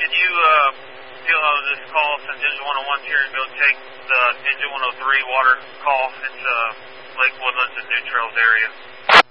can you fill out this call since Engine 101's here and go take the Engine 103 water call? It's Lake Woodlands and New Trails area.